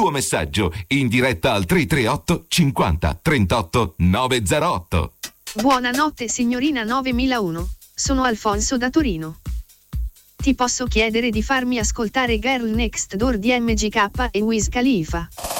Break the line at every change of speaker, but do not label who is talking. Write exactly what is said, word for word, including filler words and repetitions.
tuo messaggio in diretta al tre tre otto cinquanta trentotto novecentotto.
Buonanotte signorina novemilauno, sono Alfonso da Torino. Ti posso chiedere di farmi ascoltare Girl Next Door di M G K e Wiz Khalifa?